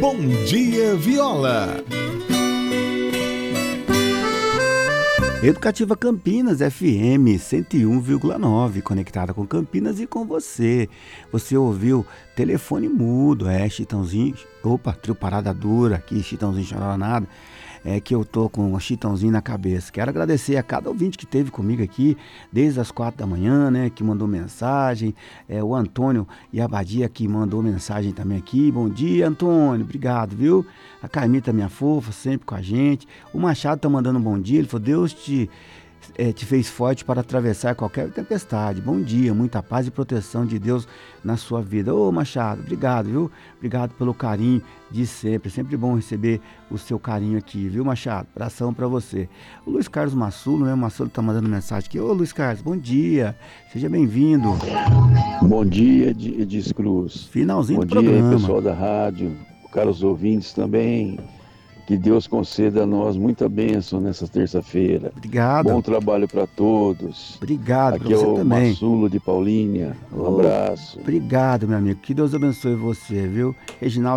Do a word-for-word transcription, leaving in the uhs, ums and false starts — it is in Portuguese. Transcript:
Bom Dia Viola. Educativa Campinas, F M cento e um vírgula nove, conectada com Campinas e com você. Você ouviu Telefone Mudo, é, Chitãozinho, opa, trio Parada Dura aqui, Chitãozinho Choronada, é que eu tô com o Chitãozinho na cabeça. Quero agradecer a cada ouvinte que esteve comigo aqui, desde as quatro da manhã, né, que mandou mensagem, é, o Antônio e a Badia que mandou mensagem também aqui. Bom dia, Antônio, obrigado, viu? A Carmita, minha fofa, sempre com a gente. O Machado tá mandando um bom dia, ele falou, Deus te, é, te fez forte para atravessar qualquer tempestade. Bom dia, muita paz e proteção de Deus na sua vida. Ô Machado, obrigado, viu? Obrigado pelo carinho de sempre, sempre bom receber o seu carinho aqui, viu, Machado? Abração para você. O Luiz Carlos Massulo, né? O Massulo tá mandando mensagem aqui. Ô Luiz Carlos, bom dia, seja bem-vindo. Bom dia, Edis Cruz. Finalzinho bom do programa. Bom dia, pessoal da rádio, caros ouvintes também. Que Deus conceda a nós muita bênção nessa terça-feira. Obrigado. Bom trabalho para todos. Obrigado Aqui pra você é o também. Massulo de Paulínia. Um Oh, abraço. Obrigado, meu amigo. Que Deus abençoe você, viu? Reginaldo